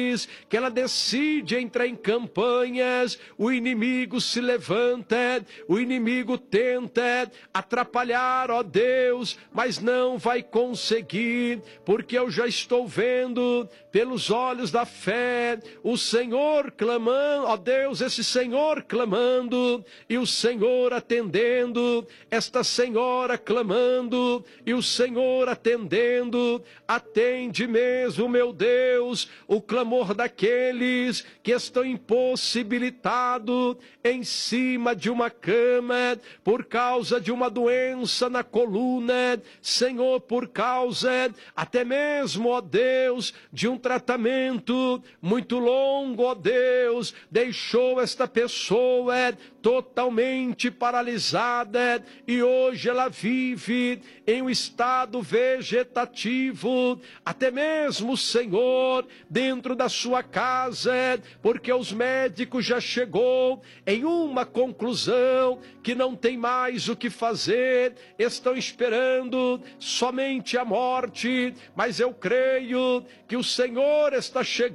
que ela decide entrar em campanhas, o inimigo se levanta, o inimigo tenta atrapalhar, ó Deus, mas não vai conseguir, porque eu já estou vendo pelos olhos da fé o Senhor clamando, ó Deus, esse Senhor clamando e o Senhor atendendo, esta senhora clamando e o Senhor atendendo. Atende mesmo, meu Deus, o clamor daqueles que estão impossibilitados em cima de uma cama por causa de uma doença na coluna, Senhor, por causa até mesmo, ó Deus, de um tratamento muito longo, ó Deus, deixou esta pessoa totalmente paralisada e hoje ela vive em um estado vegetativo, até mesmo, Senhor, dentro da sua casa, porque os médicos já chegou em uma conclusão que não tem mais o que fazer, estão esperando somente a morte, mas eu creio que o Senhor está chegando